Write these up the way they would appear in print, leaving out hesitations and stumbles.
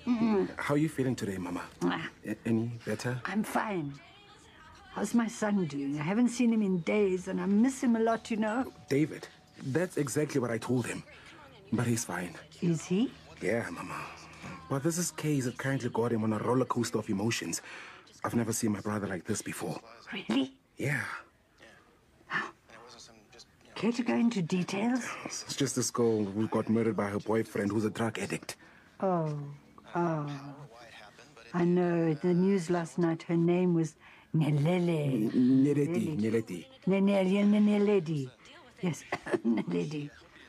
How are you feeling today, Mama? Any better? I'm fine. How's my son doing? I haven't seen him in days, and I miss him a lot, you know. David, that's exactly what I told him. But he's fine. Is he? Yeah, Mama. But this is case that currently got him on a roller coaster of emotions. I've never seen my brother like this before. Really? Yeah. Care to go into details? It's just this girl who got murdered by her boyfriend who's a drug addict. Oh. I know. In the news last night, her name was Nelele. Neleti. Neledi. Yes, Neledi.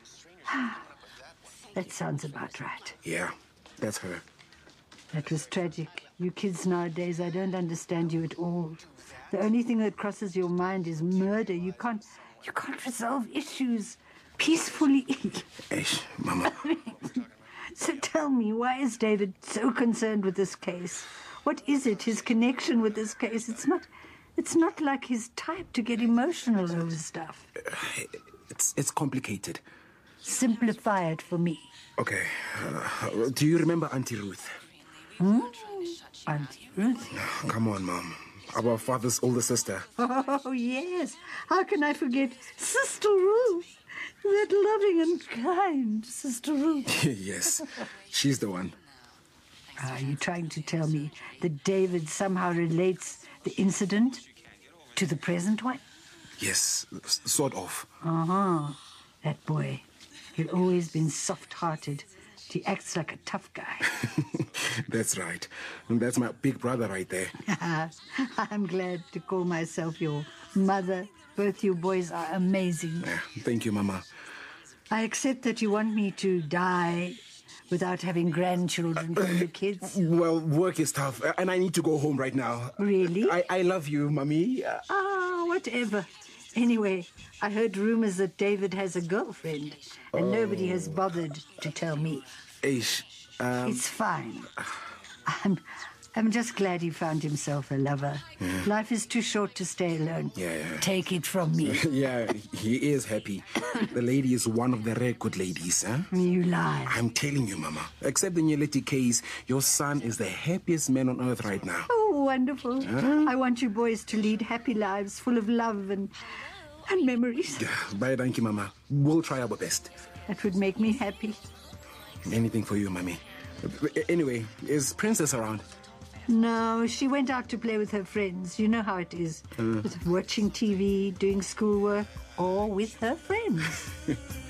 That sounds about right. Yeah, that's her. That was tragic. You kids nowadays, I don't understand you at all. The only thing that crosses your mind is murder. You can't resolve issues peacefully. Eish, Mama. So tell me, why is David so concerned with this case? What is it, his connection with this case? It's not like his type to get emotional over stuff. It's complicated. Simplify it for me. Okay. Do you remember Auntie Ruth? Auntie Ruth? Come on, Mom. Our father's older sister. Oh, yes. How can I forget Sister Ruth? That loving and kind Sister Ruth. Yes, she's the one. Are you trying to tell me that David somehow relates the incident to the present one? Yes, sort of. That boy. He's always been soft-hearted. He acts like a tough guy. That's right. And that's my big brother right there. I'm glad to call myself your mother. Both you boys are amazing. Thank you, Mama. I accept that you want me to die without having grandchildren from the kids. Well, work is tough, and I need to go home right now. Really? I love you, Mommy. Whatever. Anyway, I heard rumors that David has a girlfriend, and nobody has bothered to tell me. Eish, It's fine. I'm just glad he found himself a lover. Yeah. Life is too short to stay alone. Yeah. Take it from me. Yeah, he is happy. The lady is one of the rare good ladies, huh? You lie. I'm telling you, Mama. Except the Nyeleti case, your son is the happiest man on earth right now. Oh, wonderful. I want you boys to lead happy lives full of love and memories. Bye, thank you, Mama. We'll try our best. That would make me happy. Anything for you, Mommy. Anyway, is Princess around? No, she went out to play with her friends. You know how it is. With watching TV, doing schoolwork, or with her friends.